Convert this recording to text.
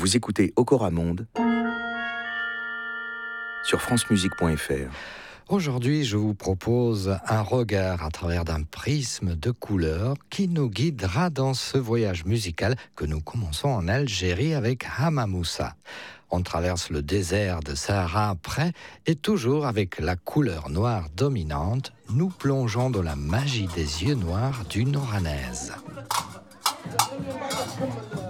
Vous écoutez Okora Monde sur francemusique.fr. Aujourd'hui, je vous propose un regard à travers d'un prisme de couleurs qui nous guidera dans ce voyage musical que nous commençons en Algérie avec Hamamoussa. On traverse le désert de Sahara après et toujours avec la couleur noire dominante, nous plongeons dans la magie des yeux noirs d'une oranaise.